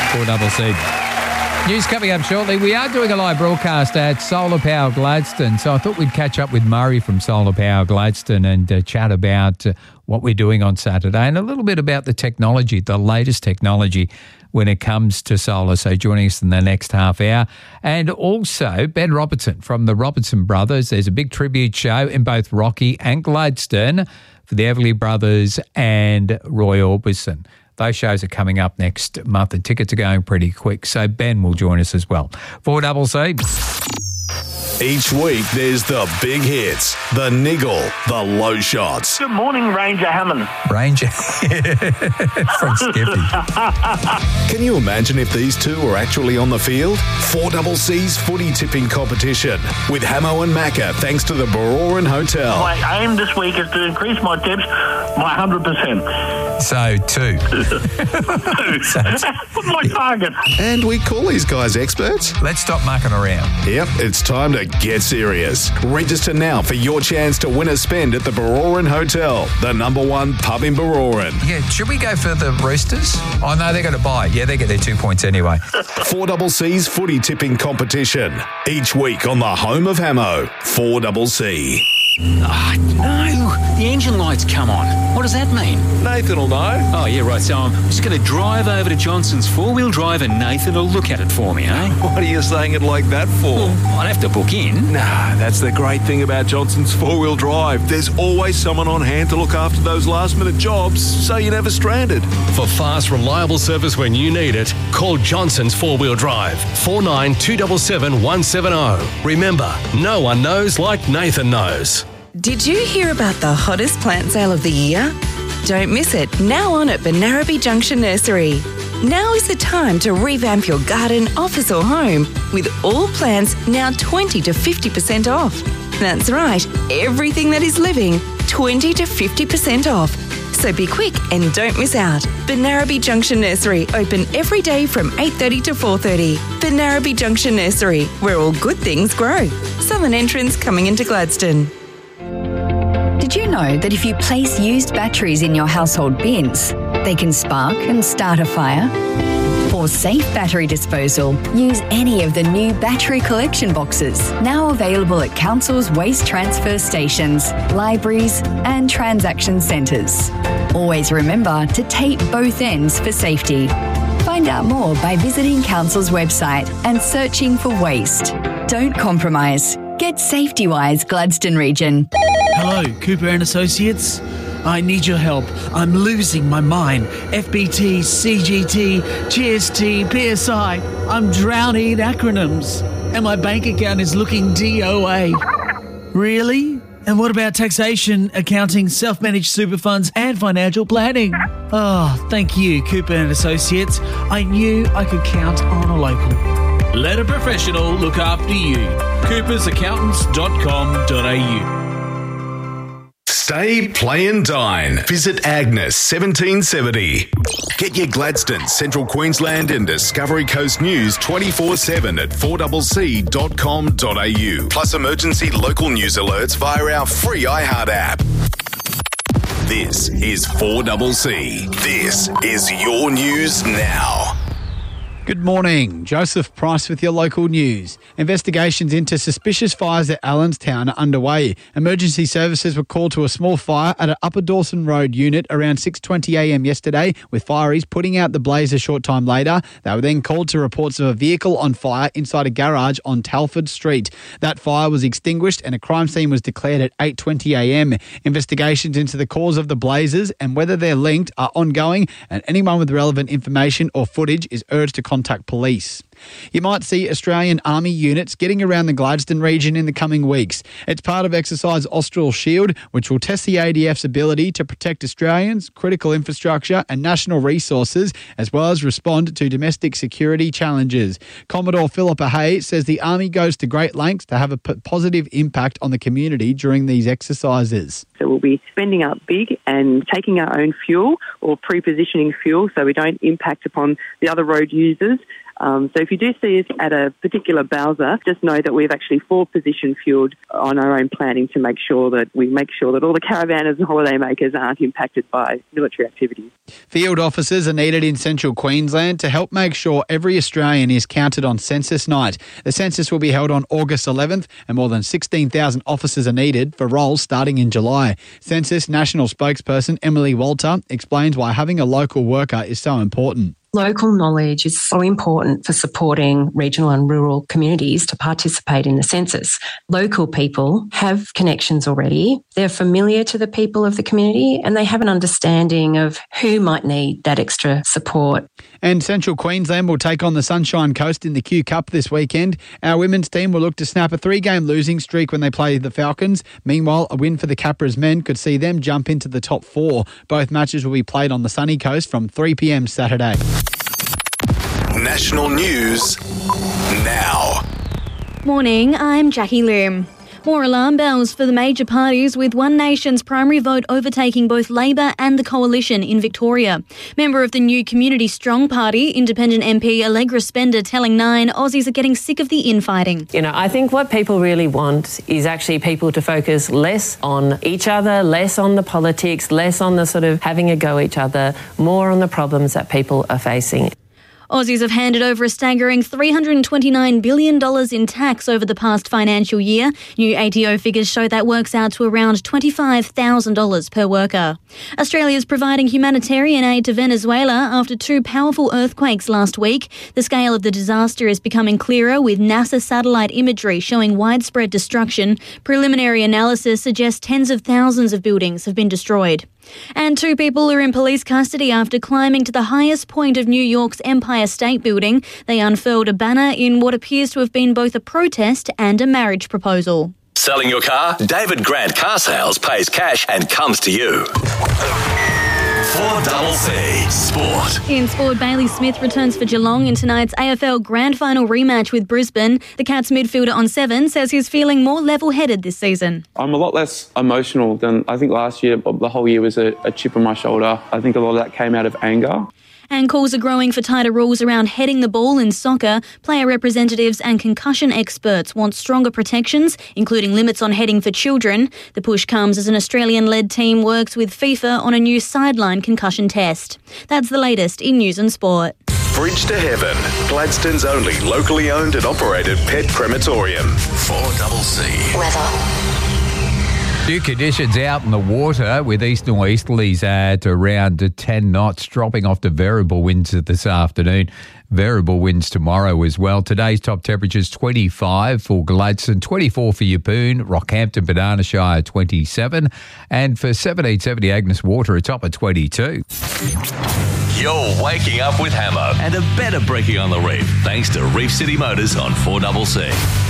4CC. News coming up shortly. We are doing a live broadcast at Solar Power Gladstone, so I thought we'd catch up with Murray from Solar Power Gladstone and chat about what we're doing on Saturday and a little bit about the technology, the latest technology when it comes to solar. So joining us in the next half hour. And also Ben Robertson from the Robertson Brothers. There's a big tribute show in both Rocky and Gladstone for the Everly Brothers and Roy Orbison. Those shows are coming up next month and tickets are going pretty quick. So Ben will join us as well. 4CC. Each week, there's the big hits, the niggle, the low shots. Good morning, Ranger Hammond. Ranger from Skippy. Can you imagine if these two were actually on the field? 4CC's footy tipping competition with Hamo and Macca, thanks to the Baroran Hotel. My aim this week is to increase my tips by 100%. So, 2. What's my target? And we call these guys experts. Let's stop mucking around. Yep, it's time to get serious. Register now for your chance to win a spend at the Baroran Hotel, the #1 pub in Baroran. Yeah, should we go for the Roosters? Oh, no, they're going to buy. Yeah, they get their 2 points anyway. 4CC's footy tipping competition. Each week on the home of Hamo, 4CC. No, the engine light's come on. What does that mean? Nathan will know. Oh, yeah, right. So I'm just going to drive over to Johnson's four-wheel drive and Nathan will look at it for me, eh? What are you saying it like that for? Well, I'd have to book in. Nah, that's the great thing about Johnson's four-wheel drive. There's always someone on hand to look after those last-minute jobs, so you're never stranded. For fast, reliable service when you need it, call Johnson's four-wheel drive, 49277170. Remember, no one knows like Nathan knows. Did you hear about the hottest plant sale of the year? Don't miss it, now on at Benarabi Junction Nursery. Now is the time to revamp your garden, office or home with all plants now 20 to 50% off. That's right, everything that is living, 20 to 50% off. So be quick and don't miss out. Benarabi Junction Nursery, open every day from 8:30 to 4:30. Benarabi Junction Nursery, where all good things grow. Southern entrance coming into Gladstone. Did you know that if you place used batteries in your household bins, they can spark and start a fire? For safe battery disposal, use any of the new battery collection boxes, now available at councils' waste transfer stations, libraries and transaction centres. Always remember to tape both ends for safety. Find out more by visiting Council's website and searching for waste. Don't compromise. Get safety-wise, Gladstone Region. Hello, Cooper and Associates. I need your help. I'm losing my mind. FBT, CGT, GST, PSI. I'm drowning in acronyms. And my bank account is looking DOA. Really? And what about taxation, accounting, self-managed super funds and financial planning? Oh, thank you, Cooper and Associates. I knew I could count on a local. Let a professional look after you. coopersaccountants.com.au. Stay, play and dine. Visit Agnes 1770. Get your Gladstone, Central Queensland and Discovery Coast news 24/7 at 4CC.com.au. Plus emergency local news alerts via our free iHeart app. This is 4CC. This is your news now. Good morning. Joseph Price with your local news. Investigations into suspicious fires at Allenstown are underway. Emergency services were called to a small fire at an Upper Dawson Road unit around 6:20am yesterday, with fireys putting out the blaze a short time later. They were then called to reports of a vehicle on fire inside a garage on Talford Street. That fire was extinguished and a crime scene was declared at 8:20am. Investigations into the cause of the blazes and whether they're linked are ongoing, and anyone with relevant information or footage is urged to contact police. You might see Australian Army units getting around the Gladstone region in the coming weeks. It's part of exercise Austral Shield, which will test the ADF's ability to protect Australians, critical infrastructure and national resources, as well as respond to domestic security challenges. Commodore Philippa Hay says the Army goes to great lengths to have a positive impact on the community during these exercises. So we'll be spending up big and taking our own fuel or pre-positioning fuel so we don't impact upon the other road users. So if you do see us at a particular Bowser, just know that we've actually forward-position fueled on our own planning to make sure that all the caravanners and holidaymakers aren't impacted by military activities. Field officers are needed in central Queensland to help make sure every Australian is counted on census night. The census will be held on August 11th and more than 16,000 officers are needed for roles starting in July. Census National spokesperson Emily Walter explains why having a local worker is so important. Local knowledge is so important for supporting regional and rural communities to participate in the census. Local people have connections already. They're familiar to the people of the community and they have an understanding of who might need that extra support. And Central Queensland will take on the Sunshine Coast in the Q Cup this weekend. Our women's team will look to snap a 3-game losing streak when they play the Falcons. Meanwhile, a win for the Capras men could see them jump into the top 4. Both matches will be played on the sunny coast from 3 p.m. Saturday. National news now. Morning, I'm Jackie Lim. More alarm bells for the major parties, with One Nation's primary vote overtaking both Labor and the Coalition in Victoria. Member of the new Community Strong Party, Independent MP Allegra Spender telling Nine Aussies are getting sick of the infighting. I think what people really want is actually people to focus less on each other, less on the politics, less on the sort of having a go at each other, more on the problems that people are facing. Aussies have handed over a staggering $329 billion in tax over the past financial year. New ATO figures show that works out to around $25,000 per worker. Australia is providing humanitarian aid to Venezuela after 2 powerful earthquakes last week. The scale of the disaster is becoming clearer, with NASA satellite imagery showing widespread destruction. Preliminary analysis suggests tens of thousands of buildings have been destroyed. And 2 people are in police custody after climbing to the highest point of New York's Empire State Building. They unfurled a banner in what appears to have been both a protest and a marriage proposal. Selling your car? David Grant Car Sales pays cash and comes to you. 4CC Sport. In sport, Bailey Smith returns for Geelong in tonight's AFL Grand Final rematch with Brisbane. The Cats midfielder on 7 says he's feeling more level-headed this season. I'm a lot less emotional than I think last year. The whole year was a chip on my shoulder. I think a lot of that came out of anger. And calls are growing for tighter rules around heading the ball in soccer. Player representatives and concussion experts want stronger protections, including limits on heading for children. The push comes as an Australian-led team works with FIFA on a new sideline concussion test. That's the latest in news and sport. Bridge to Heaven, Gladstone's only locally owned and operated pet crematorium. 4CC. Weather. New conditions out in the water with east northeasterlies at around 10 knots, dropping off to variable winds this afternoon. Variable winds tomorrow as well. Today's top temperatures 25 for Gladstone, 24 for Yeppoon, Rockhampton, Banana Shire 27, and for 1770 Agnes Water a top of 22. You're waking up with Hammer and a better breaking on the reef thanks to Reef City Motors on 4CC.